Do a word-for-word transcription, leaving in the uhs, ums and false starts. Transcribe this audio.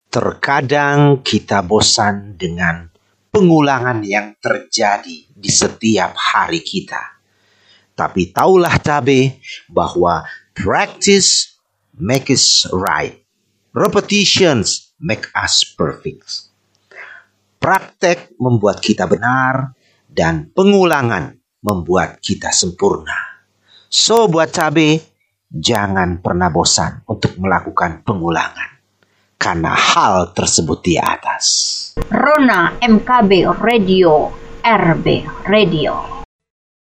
Terkadang kita bosan dengan pengulangan yang terjadi di setiap hari kita. Tapi taulah cabe bahwa practice make us right. Repetitions make us perfect. Praktek membuat kita benar dan pengulangan membuat kita sempurna. So buat cabe, jangan pernah bosan untuk melakukan pengulangan. Karena hal tersebut di atas. Rona M K B Radio, R B Radio.